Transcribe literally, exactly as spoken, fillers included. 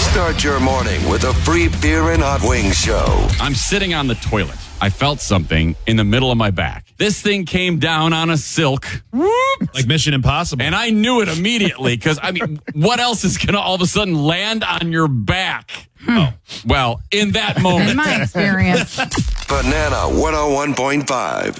Start your morning with a free beer and hot wings show. I'm sitting on the toilet. I felt something in the middle of my back. This thing came down on a silk. Whoop. Like Mission Impossible. And I knew it immediately because, I mean, what else is going to all of a sudden land on your back? Oh, well, in that moment. In my experience. Banana one oh one point five.